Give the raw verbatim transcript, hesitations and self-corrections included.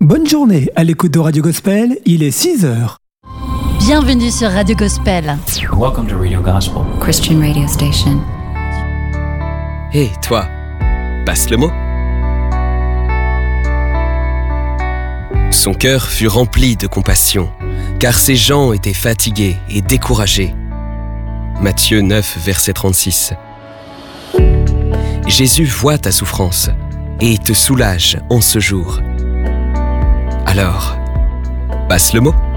Bonne journée à l'écoute de Radio Gospel, il est six heures. Bienvenue sur Radio Gospel. Welcome to Radio Gospel. Christian radio station. Hé, hey, toi, passe le mot. Son cœur fut rempli de compassion, car ces gens étaient fatigués et découragés. Matthieu neuf, verset trente-six. Jésus voit ta souffrance et te soulage en ce jour. Alors, passe le mot.